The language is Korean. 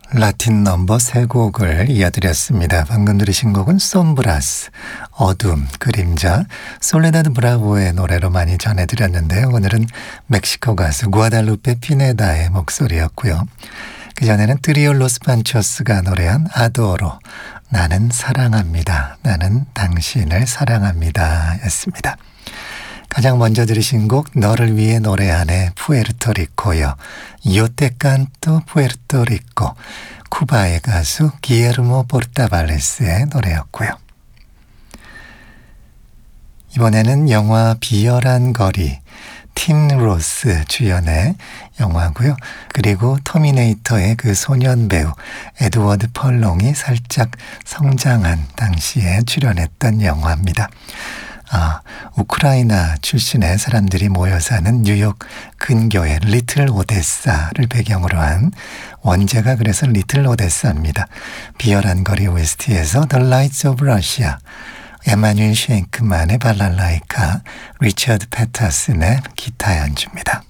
라틴 넘버 세 곡을 이어드렸습니다. 방금 들으신 곡은 솜브라스, 어둠, 그림자, 솔레다드 브라보의 노래로 많이 전해드렸는데요. 오늘은 멕시코 가수 구아달루페 피네다의 목소리였고요. 그전에는 트리오 로스 판초스가 노래한 아도로, 나는 사랑합니다. 나는 당신을 사랑합니다 였습니다. 가장 먼저 들으신 곡 너를 위해 노래하네 푸에르토리코요. 요테 칸토 푸에르토리코, 쿠바의 가수 기에르모 포르타발레스의 노래였고요. 이번에는 영화 비열한 거리, 팀 로스 주연의 영화고요. 그리고 터미네이터의 그 소년 배우 에드워드 펄롱이 살짝 성장한 당시에 출연했던 영화입니다. 우크라이나 출신의 사람들이 모여 사는 뉴욕 근교의 리틀 오데사를 배경으로 한 원제가 그래서 리틀 오데사입니다. 비열한 거리 OST에서 The Lights of Russia, 에마뉴엘 쉔크만의 발랄라이카, 리처드 패터슨의 기타 연주입니다.